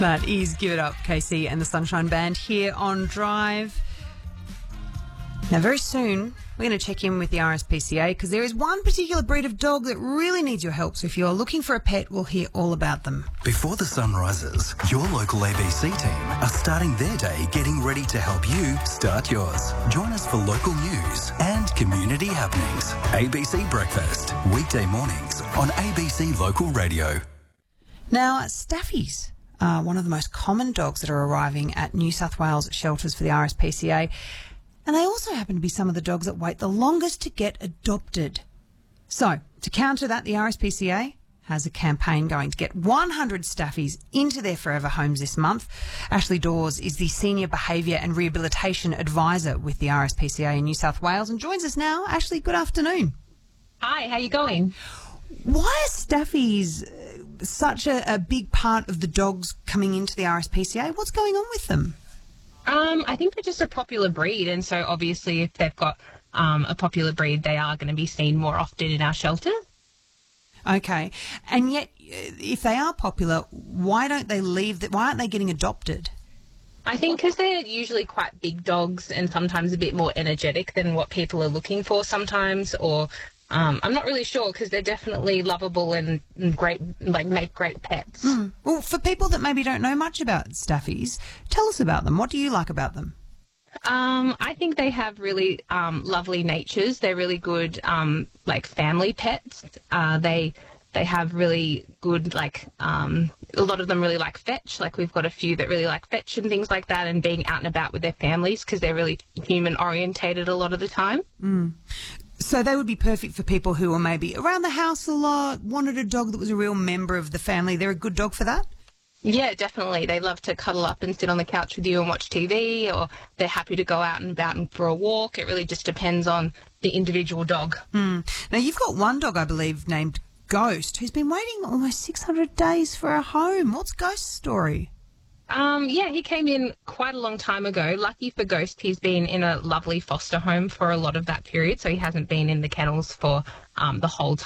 That is Give It Up, Casey and the Sunshine Band here on Drive. Now, very soon, we're going to check in with the RSPCA because there is one particular breed of dog that really needs your help. So if you're looking for a pet, we'll hear all about them. Before the sun rises, your local ABC team are starting their day getting ready to help you start yours. Join us for local news and community happenings. ABC Breakfast, weekday mornings on ABC Local Radio. Now, staffies are one of the most common dogs that are arriving at New South Wales shelters for the RSPCA. And they also happen to be some of the dogs that wait the longest to get adopted. So, to counter that, the RSPCA has a campaign going to get 100 staffies into their forever homes this month. Ashley Dawes is the Senior Behaviour and Rehabilitation Advisor with the RSPCA in New South Wales and joins us now. Ashley, good afternoon. Hi, how you going? Why are staffies such a big part of the dogs coming into the RSPCA? What's going on with them? I think they're just a popular breed, and so obviously if they've got a popular breed, they are going to be seen more often in our shelter. Okay, and yet if they are popular, why don't they leave? Why aren't they getting adopted? I think because they're usually quite big dogs and sometimes a bit more energetic than what people are looking for sometimes, or I'm not really sure because they're definitely lovable and great, like make great pets. Well, for people that maybe don't know much about staffies, tell us about them. What do you like about them? I think they have really lovely natures. They're really good, like family pets. They have really good, like a lot of them really like fetch. Like we've got a few that really like fetch and things like that, and being out and about with their families because they're really human orientated a lot of the time. So they would be perfect for people who are maybe around the house a lot, wanted a dog that was a real member of the family. They're a good dog for that? Yeah, definitely. They love to cuddle up and sit on the couch with you and watch TV, or they're happy to go out and about and for a walk. It really just depends on the individual dog. Now, you've got one dog, I believe, named Ghost, who's been waiting almost 600 days for a home. What's Ghost's story? Yeah, he came in quite a long time ago. Lucky for Ghost, he's been in a lovely foster home for a lot of that period, so he hasn't been in the kennels for the whole time.